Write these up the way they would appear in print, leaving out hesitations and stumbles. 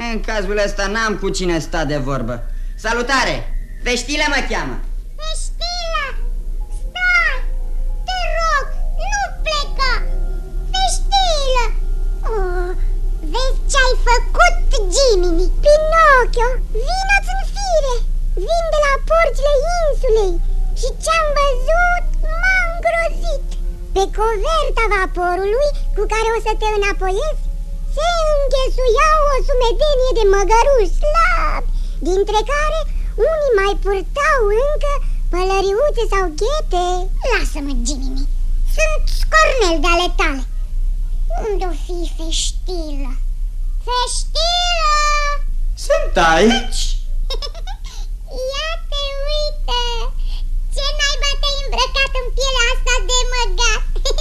În cazul ăsta n-am cu cine sta de vorbă. Salutare! Feștilă mă cheamă. Feștilă! Stai! Te rog, nu pleca! Feștilă! Oh, vezi ce-ai făcut, Jiminy? Pinocchio, vino-ți în fire! Vin de la porțile insulei și ce-am văzut m-a îngrozit. Pe coverta vaporului cu care o să te înapoiezi se înghesuiau o sumedenie de măgăruși slabi, dintre care unii mai purtau încă pălăriuțe sau ghete. Lasă-mă, Jiminy, sunt scornel de ale tale. Unde-o fi Feștilă? Feștilă! Sunt aici. Ia te uită! Ce naiba te-ai îmbrăcat în pielea asta de măgat?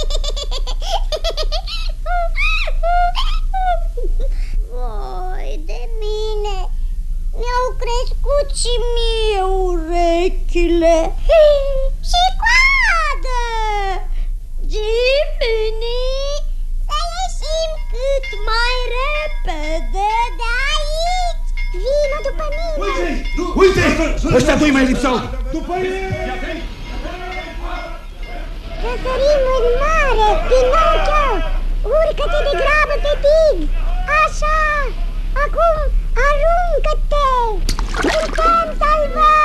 Voi de mine, mi-au crescut și mie urechile și coadă. Jiminy, să ieșim cât mai repede de aici. Vino după mine. Uite! Ăștia doi mai lipsau. După ei! Răsărim în mare, Pinocchio! Urcă-te de grabă pe dig! Așa! Acum aruncă-te! Suntem salvați!